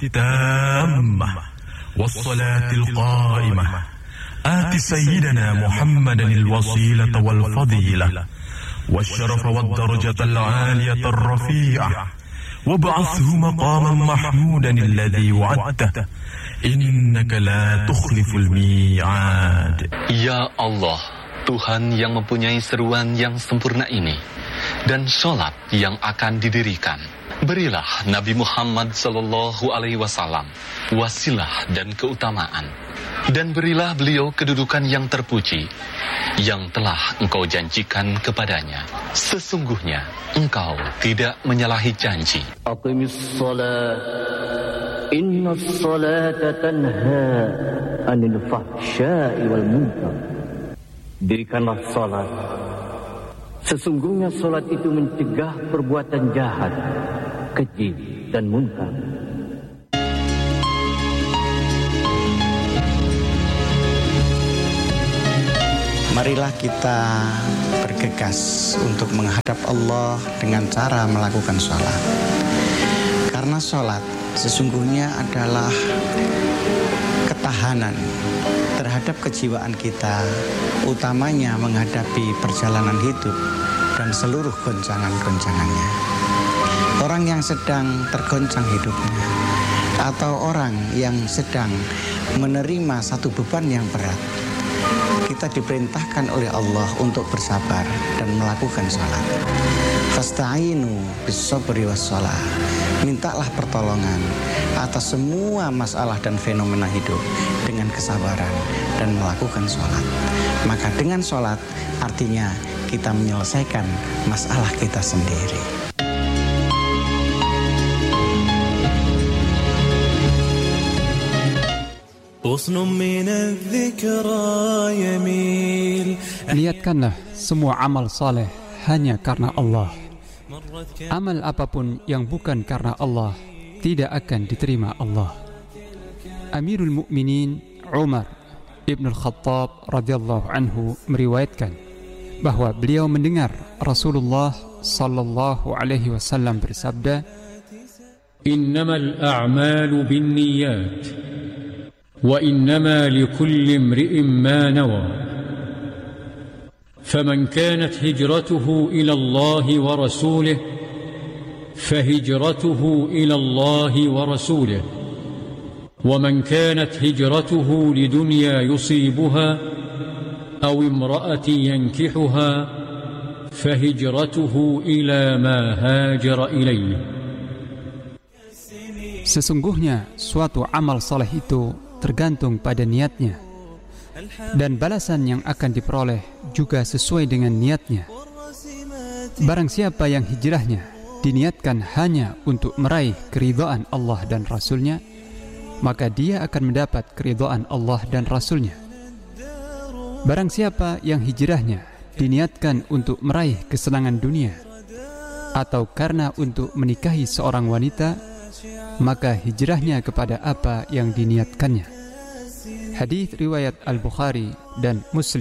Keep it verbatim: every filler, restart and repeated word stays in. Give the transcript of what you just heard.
التامة والصلاة القائمة آت سيدنا محمدا الوسيلة والفضيلة والشرف والدرجة العالية الرفيعة وابعثه مقاما محمودا الذي وعدته إنك لا تخلف الميعاد. Ya Allah, Tuhan yang mempunyai seruan yang sempurna ini dan sholat yang akan didirikan, berilah Nabi Muhammad sallallahu alaihi wasallam wasilah dan keutamaan, dan berilah beliau kedudukan yang terpuji yang telah Engkau janjikan kepadanya. Sesungguhnya Engkau tidak menyalahi janji. Aqimis shalah, inna sholata tanha anil fahsya'i wal munkar. Dirikanlah salat, sesungguhnya salat itu mencegah perbuatan jahat, keji dan munkar. Marilah kita bergegas untuk menghadap Allah dengan cara melakukan sholat. Karena sholat sesungguhnya adalah ketahanan terhadap kejiwaan kita, utamanya menghadapi perjalanan hidup dan seluruh goncangan-goncangannya. Orang yang sedang tergoncang hidupnya, atau orang yang sedang menerima satu beban yang berat, kita diperintahkan oleh Allah untuk bersabar dan melakukan salat. Fasta'inu bis-sabri was-shalah. Mintalah pertolongan atas semua masalah dan fenomena hidup dengan kesabaran dan melakukan salat. Maka dengan salat artinya kita menyelesaikan masalah kita sendiri. Niatkanlah semua amal saleh hanya karena Allah. Amal apapun yang bukan karena Allah tidak akan diterima Allah. Amirul Mukminin Umar Ibn Al-Khattab radhiyallahu anhu meriwayatkan bahwa beliau mendengar Rasulullah sallallahu alaihi wasallam bersabda, "Innamal a'malu binniyat wa innama likulli imri'in ma nawa. فمن كانت هجرته إلى الله ورسوله فهجرته إلى الله ورسوله ومن كانت هجرته لدنيا يصيبها أو امرأة ينكحها فهجرته إلى ما هاجر إليه." Sesungguhnya suatu amal saleh itu tergantung pada niatnya, dan balasan yang akan diperoleh juga sesuai dengan niatnya. Barang siapa yang hijrahnya diniatkan hanya untuk meraih keridhaan Allah dan Rasulnya, maka dia akan mendapat keridhaan Allah dan Rasulnya. Barang siapa yang hijrahnya diniatkan untuk meraih kesenangan dunia atau karena untuk menikahi seorang wanita, maka hijrahnya kepada apa yang diniatkannya. Hadis riwayat Al-Bukhari dan Muslim.